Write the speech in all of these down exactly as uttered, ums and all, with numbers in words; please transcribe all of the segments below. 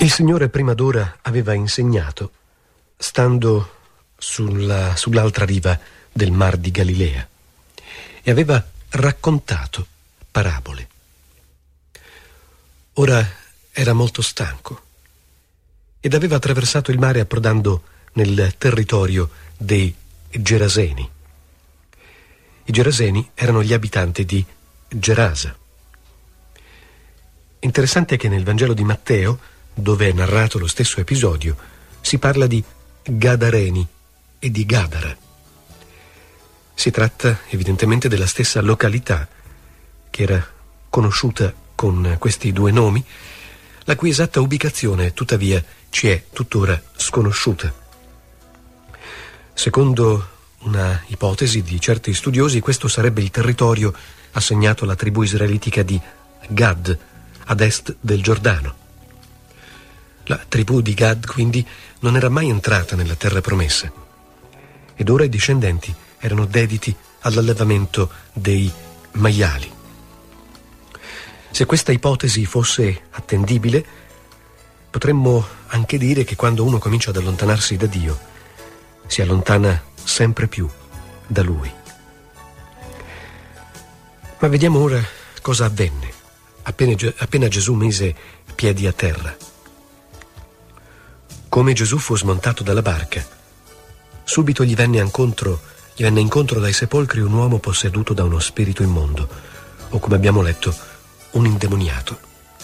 Il Signore prima d'ora aveva insegnato, stando sulla, sull'altra riva del Mar di Galilea, e aveva raccontato parabole. Ora era molto stanco ed aveva attraversato il mare approdando nel territorio dei Geraseni. I Geraseni erano gli abitanti di Gerasa. Interessante è che nel Vangelo di Matteo, dove è narrato lo stesso episodio, si parla di Gadareni e di Gadara. Si tratta evidentemente della stessa località che era conosciuta con questi due nomi, la cui esatta ubicazione tuttavia ci è tuttora sconosciuta. Secondo una ipotesi di certi studiosi, questo sarebbe il territorio assegnato alla tribù israelitica di Gad, ad est del Giordano. La tribù di Gad, quindi, non era mai entrata nella terra promessa, ed ora i discendenti erano dediti all'allevamento dei maiali. Se questa ipotesi fosse attendibile, potremmo anche dire che quando uno comincia ad allontanarsi da Dio, si allontana sempre più da Lui. Ma vediamo ora cosa avvenne appena, appena Gesù mise piedi a terra. Come Gesù fu smontato dalla barca, subito gli venne incontro, gli venne incontro dai sepolcri un uomo posseduto da uno spirito immondo, o come abbiamo letto, un indemoniato.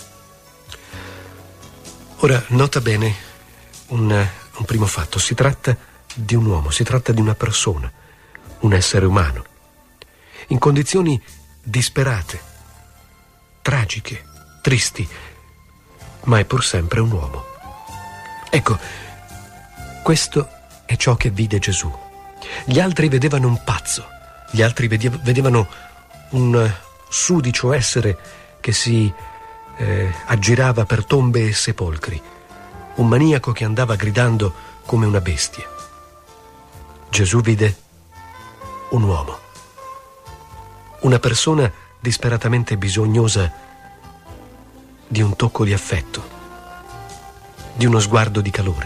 Ora, nota bene un, un primo fatto. Si tratta di un uomo, si tratta di una persona, un essere umano, in condizioni disperate, tragiche, tristi, ma è pur sempre un uomo. Ecco, questo è ciò che vide Gesù. Gli altri vedevano un pazzo, gli altri vedevano un sudicio essere che si eh, aggirava per tombe e sepolcri, un maniaco che andava gridando come una bestia. Gesù vide un uomo, una persona disperatamente bisognosa di un tocco di affetto, di uno sguardo di calore.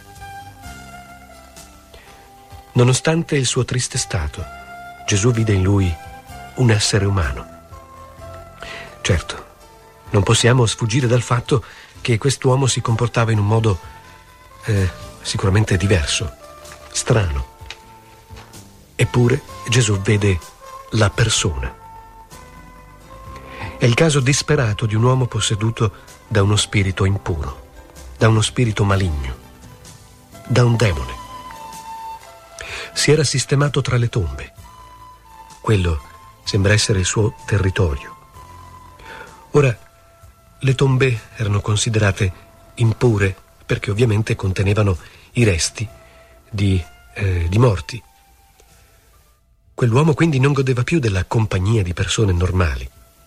Nonostante il suo triste stato, Gesù vide in lui un essere umano. Certo, non possiamo sfuggire dal fatto che quest'uomo si comportava in un modo eh, sicuramente diverso, strano. Eppure Gesù vede la persona. È il caso disperato di un uomo posseduto da uno spirito impuro, da uno spirito maligno, da un demone. Si era sistemato tra le tombe. Quello sembra essere il suo territorio. Ora, le tombe erano considerate impure perché ovviamente contenevano i resti di, eh, di morti. Quell'uomo quindi non godeva più della compagnia di persone normali.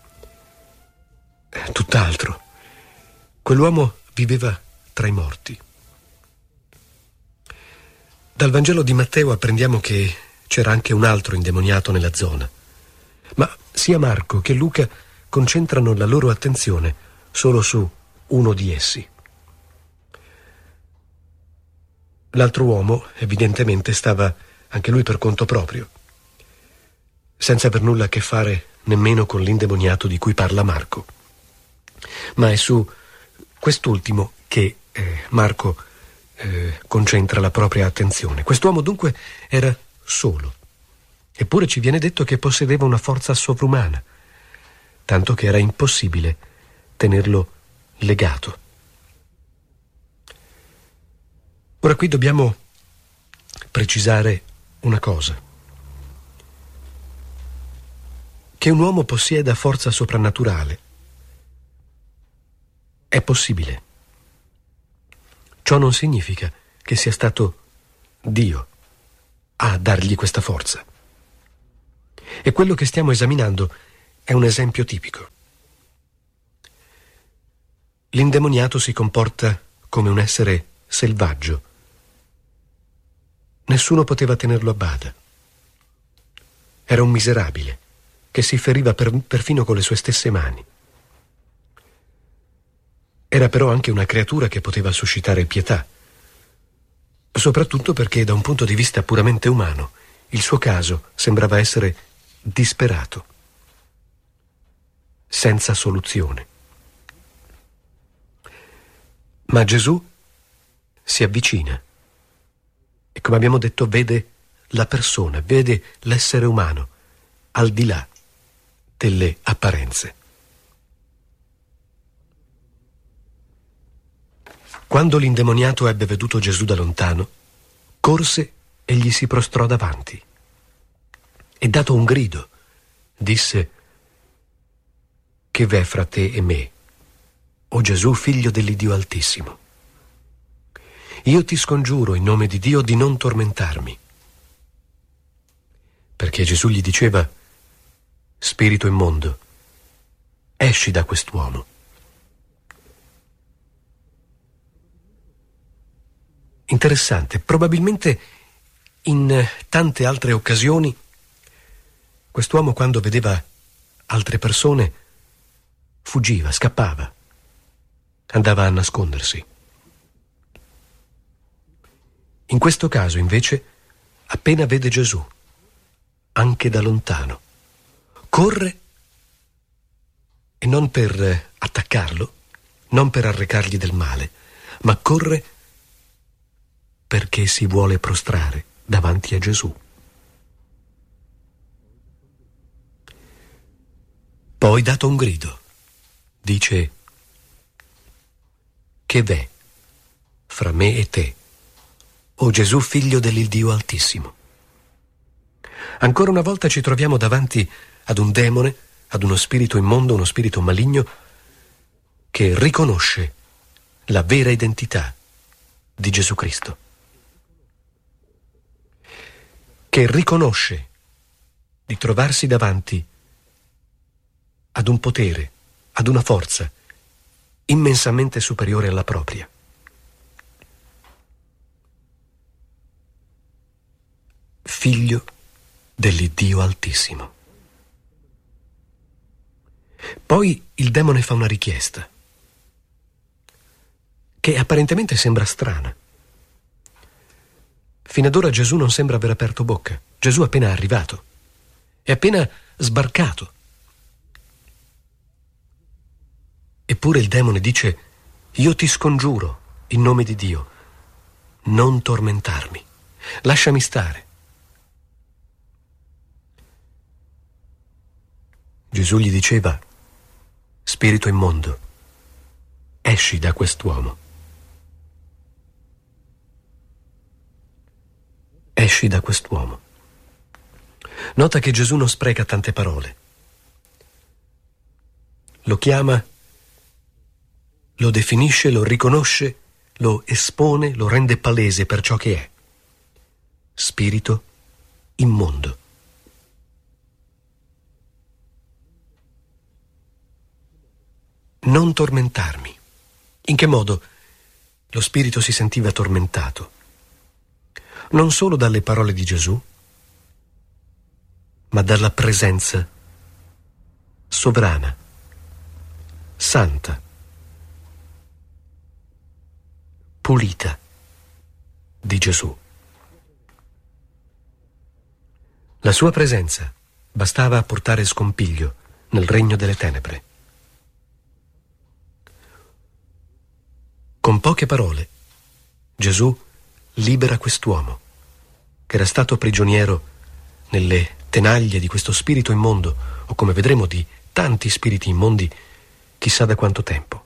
Tutt'altro. Quell'uomo viveva tra i morti. Dal Vangelo di Matteo apprendiamo che c'era anche un altro indemoniato nella zona, ma sia Marco che Luca concentrano la loro attenzione solo su uno di essi. L'altro uomo, evidentemente, stava anche lui per conto proprio, senza aver nulla a che fare nemmeno con l'indemoniato di cui parla Marco. Ma è su quest'ultimo che eh, Marco eh, concentra la propria attenzione. Quest'uomo dunque era solo, eppure ci viene detto che possedeva una forza sovrumana, tanto che era impossibile tenerlo legato. Ora qui dobbiamo precisare una cosa. Che un uomo possieda forza soprannaturale è possibile. Ciò non significa che sia stato Dio a dargli questa forza. E quello che stiamo esaminando è un esempio tipico. L'indemoniato si comporta come un essere selvaggio. Nessuno poteva tenerlo a bada. Era un miserabile che si feriva per, perfino con le sue stesse mani. Era però anche una creatura che poteva suscitare pietà, soprattutto perché da un punto di vista puramente umano il suo caso sembrava essere disperato, senza soluzione. Ma Gesù si avvicina e, come abbiamo detto, vede la persona, vede l'essere umano al di là delle apparenze. Quando l'indemoniato ebbe veduto Gesù da lontano, corse e gli si prostrò davanti e, dato un grido, disse: «Che v'è fra te e me, o Gesù, figlio dell'Iddio Altissimo? Io ti scongiuro in nome di Dio di non tormentarmi». Perché Gesù gli diceva: «Spirito immondo, esci da quest'uomo». Interessante, probabilmente in tante altre occasioni quest'uomo, quando vedeva altre persone, fuggiva, scappava, andava a nascondersi. In questo caso, invece, appena vede Gesù, anche da lontano, corre, e non per attaccarlo, non per arrecargli del male, ma corre perché si vuole prostrare davanti a Gesù. Poi, dato un grido, dice: «Che v'è fra me e te, o Gesù, figlio dell'Iddio Altissimo?» Ancora una volta ci troviamo davanti ad un demone, ad uno spirito immondo, uno spirito maligno, che riconosce la vera identità di Gesù Cristo, che riconosce di trovarsi davanti ad un potere, ad una forza immensamente superiore alla propria. Figlio dell'Iddio Altissimo. Poi il demone fa una richiesta che apparentemente sembra strana. Fino ad ora Gesù non sembra aver aperto bocca. Gesù è appena arrivato, è appena sbarcato. Eppure il demone dice: «Io ti scongiuro in nome di Dio, non tormentarmi, lasciami stare». Gesù gli diceva: «Spirito immondo, esci da quest'uomo». Esci da quest'uomo. Nota che Gesù non spreca tante parole. Lo chiama, lo definisce, lo riconosce, lo espone, lo rende palese per ciò che è: spirito immondo. Non tormentarmi. In che modo lo spirito si sentiva tormentato? Non solo dalle parole di Gesù, ma dalla presenza sovrana, santa, pulita di Gesù. La sua presenza bastava a portare scompiglio nel regno delle tenebre. Con poche parole, Gesù libera quest'uomo, che era stato prigioniero nelle tenaglie di questo spirito immondo, o come vedremo di tanti spiriti immondi, chissà da quanto tempo.